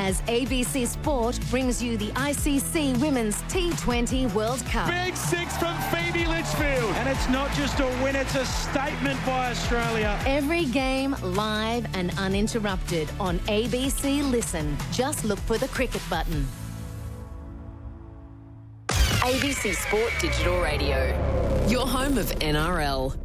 as ABC Sport brings you the ICC Women's T20 World Cup. Big six from Phoebe Litchfield. And it's not just a win, it's a statement by Australia. Every game live and uninterrupted on ABC Listen. Just look for the cricket button. ABC Sport Digital Radio, your home of NRL.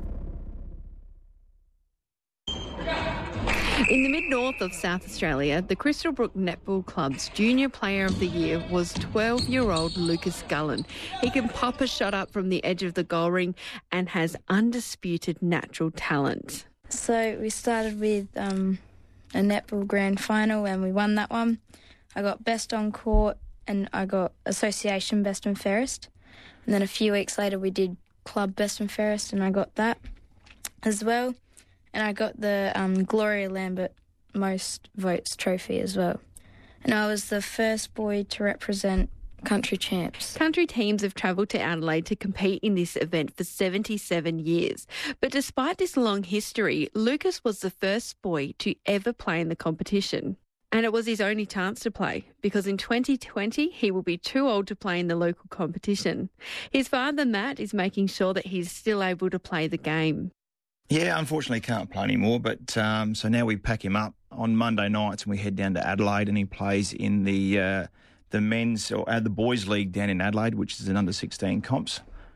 In the mid-north of South Australia, the Crystalbrook Netball Club's Junior Player of the Year was 12-year-old Lucas Gullen. He can pop a shot up from the edge of the goal ring and has undisputed natural talent. So we started with a netball grand final and we won that one. I got best on court and I got association best and fairest. And then a few weeks later we did club best and fairest and I got that as well. And I got the Gloria Lambert most votes trophy as well. And I was the first boy to represent country champs. Country teams have travelled to Adelaide to compete in this event for 77 years. But despite this long history, Lucas was the first boy to ever play in the competition. And it was his only chance to play because in 2020 he will be too old to play in the local competition. His father, Matt, is making sure that he's still able to play the game. Yeah, unfortunately can't play anymore, but so now we pack him up on Monday nights and we head down to Adelaide and he plays in the men's or the boys' league down in Adelaide, which is an under-16 comps.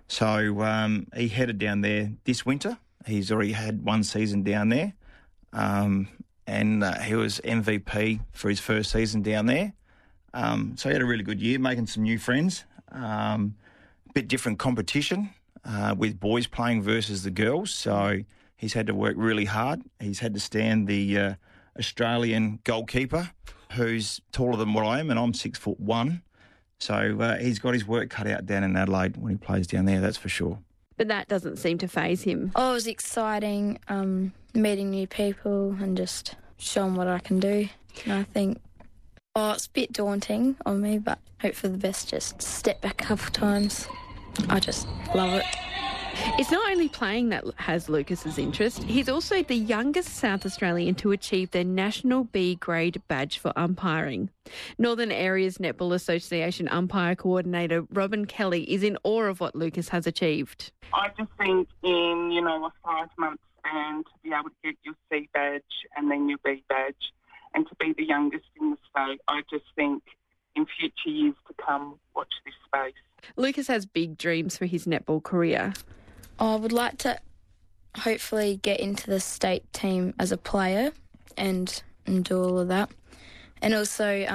So he headed down there this winter. He's already had one season down there. And he was MVP for his first season down there. So he had a really good year, making some new friends. Bit different competition with boys playing versus the girls. So he's had to work really hard. He's had to stand the Australian goalkeeper, who's taller than what I am, and I'm 6'1". So he's got his work cut out down in Adelaide when he plays down there, that's for sure. But that doesn't seem to faze him. Oh, it was exciting, meeting new people and just showing what I can do. And I think, it's a bit daunting on me, but hope for the best. Just step back a couple of times. I just love it. It's not only playing that has Lucas's interest, he's also the youngest South Australian to achieve their National B grade badge for umpiring. Northern Areas Netball Association umpire coordinator Robin Kelly is in awe of what Lucas has achieved. I just think in, a 5-month span to be able to get your C badge and then your B badge and to be the youngest in the state, I just think in future years to come, watch this space. Lucas has big dreams for his netball career. I would like to hopefully get into the state team as a player and do all of that. And also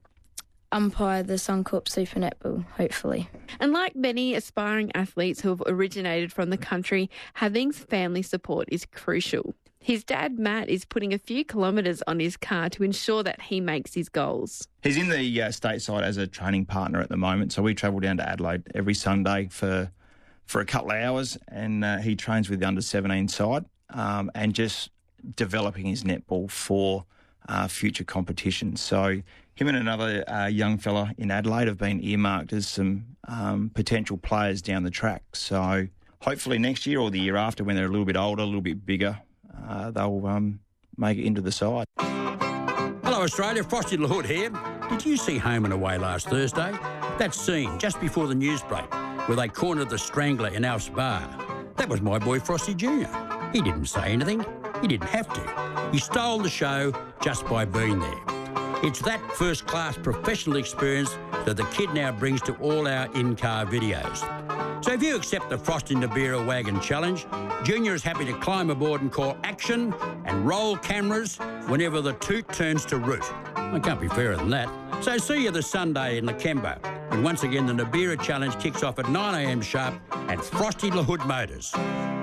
umpire the Suncorp Super Netball, hopefully. And like many aspiring athletes who have originated from the country, having family support is crucial. His dad, Matt, is putting a few kilometres on his car to ensure that he makes his goals. He's in the stateside as a training partner at the moment, so we travel down to Adelaide every Sunday for a couple of hours, and he trains with the under-17 side and just developing his netball for future competitions. So him and another young fella in Adelaide have been earmarked as some potential players down the track. So hopefully next year or the year after, when they're a little bit older, a little bit bigger, they'll make it into the side. Hello Australia, Frosty the Hood here. Did you see Home and Away last Thursday? That scene just before the news break where they cornered the Strangler in Alf's Bar. That was my boy Frosty Jr. He didn't say anything. He didn't have to. He stole the show just by being there. It's that first-class professional experience that the kid now brings to all our in-car videos. So if you accept the Frosty Nibiru Wagon Challenge, Junior is happy to climb aboard and call action and roll cameras whenever the toot turns to root. It can't be fairer than that. So see you this Sunday in Lakemba, when once again the Nibiru Challenge kicks off at 9 a.m. sharp at Frosty La Hood Motors.